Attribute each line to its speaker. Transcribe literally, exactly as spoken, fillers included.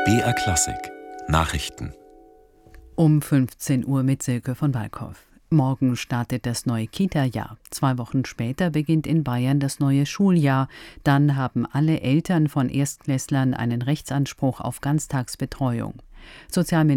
Speaker 1: B R Klassik Nachrichten
Speaker 2: Um fünfzehn Uhr mit Silke von Walkhoff. Morgen startet das neue Kita-Jahr. Zwei Wochen später beginnt in Bayern das neue Schuljahr. Dann haben alle Eltern von Erstklässlern einen Rechtsanspruch auf Ganztagsbetreuung. Sozialminister